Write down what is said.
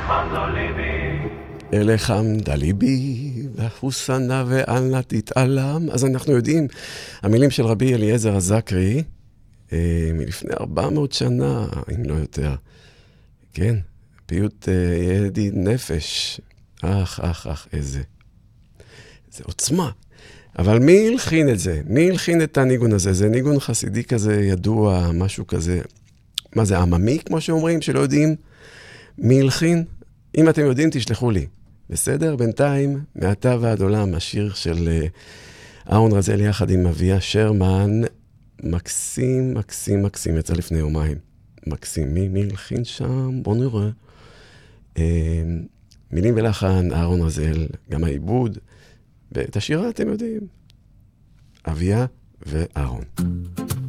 אליך עמדה ליבי, והחוסנה ואל נא תתעלם. אז אנחנו יודעים, המילים של רבי אליעזר הזקרי, מלפני 400 שנה, אם לא יותר. כן, פיוט ידיד נפש. איזה עוצמה. אבל מי הלחין את זה? מי הלחין את הניגון הזה? זה ניגון חסידי כזה ידוע, משהו כזה. מה זה, עממי, כמו שאומרים, שלא יודעים מי הלחין? אם אתם יודעים, תשלחו לי. בסדר? בינתיים, מעתה ועד עולם, השיר של אהרון רזל יחד עם אביה שרמן, מקסים, מקסים, מקסים, יצא לפני יומיים. מקסים, מי הלחין שם? בוא נראה. מילים ולחן, אהרון רזל, גם העיבוד, ואת השירה אתם יודעים. אביה ואהרון.